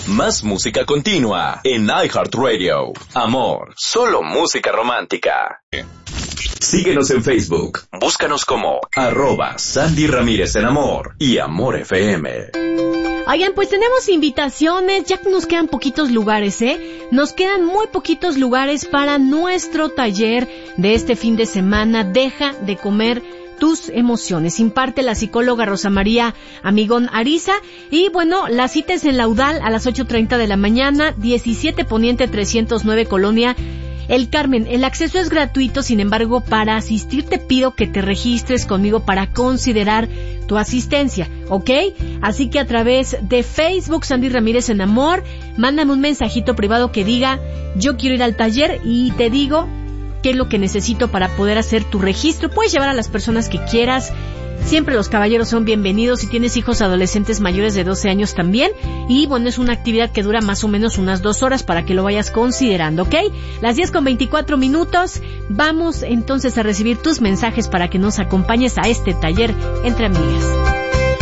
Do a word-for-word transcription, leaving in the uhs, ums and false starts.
Más música continua en iHeartRadio. Amor, solo música romántica. Síguenos en Facebook. Búscanos como arroba Sandy Ramírez en Amor y Amor F M. Oigan, pues tenemos invitaciones, ya nos quedan poquitos lugares, ¿eh? Nos quedan muy poquitos lugares para nuestro taller de este fin de semana. Deja de comer tus emociones. Imparte la psicóloga Rosa María Amigón Ariza. Y bueno, la cita es en Laudal a las ocho treinta de la mañana, diecisiete Poniente trescientos nueve, Colonia El Carmen. El acceso es gratuito, sin embargo, para asistir te pido que te registres conmigo para considerar tu asistencia, ¿ok? Así que a través de Facebook, Sandy Ramírez en Amor, mándame un mensajito privado que diga, yo quiero ir al taller, y te digo qué es lo que necesito para poder hacer tu registro. Puedes llevar a las personas que quieras. Siempre los caballeros son bienvenidos. Si tienes hijos adolescentes mayores de doce años también. Y bueno, es una actividad que dura más o menos unas dos horas para que lo vayas considerando, ¿ok? Las diez con veinticuatro minutos. Vamos entonces a recibir tus mensajes para que nos acompañes a este taller entre amigas.